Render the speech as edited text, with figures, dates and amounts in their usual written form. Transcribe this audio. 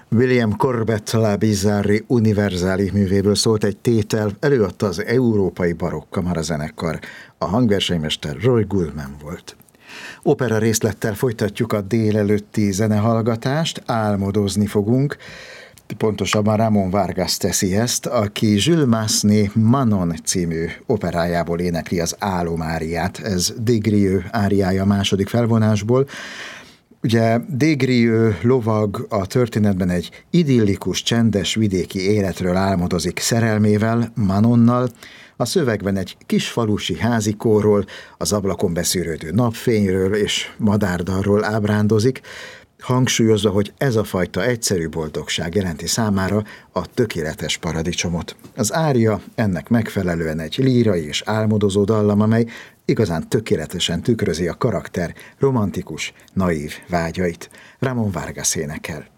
William Corbett La Bizzarri Universali művéből szólt egy tétel, előadta az Európai Barokk Kamarazenekar. A hangversenymester Roy Goldman volt. Opera részlettel folytatjuk a délelőtti zenehallgatást, álmodozni fogunk. Pontosabban Ramón Vargas teszi ezt, aki Jules Massenet Manon című operájából énekli az álomáriát. Ez Des Grieux áriája második felvonásból. Ugye Des Grieux lovag a történetben egy idillikus, csendes vidéki életről álmodozik szerelmével, Manonnal, a szövegben egy kis falusi házikóról, az ablakon beszűrődő napfényről és madárdalról ábrándozik, hangsúlyozva, hogy ez a fajta egyszerű boldogság jelenti számára a tökéletes paradicsomot. Az ária ennek megfelelően egy lírai és álmodozó dallam, amely igazán tökéletesen tükrözi a karakter romantikus, naív vágyait. Ramón Vargas énekel.